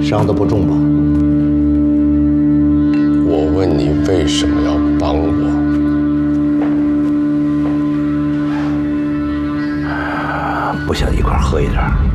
伤得不重吧？ 我问你为什么要帮我？ 不想一块儿喝一点？